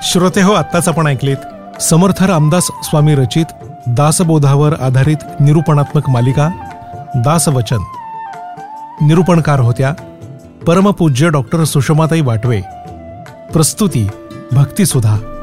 श्रोते हो, आत्ताच आपण ऐकलेत समर्थ रामदास स्वामी रचित दासबोधावर आधारित निरूपणात्मक मालिका दासवचन. निरूपणकार होत्या परमपूज्य डॉक्टर सुषमाताई वाटवे. प्रस्तुती भक्तिसुधा.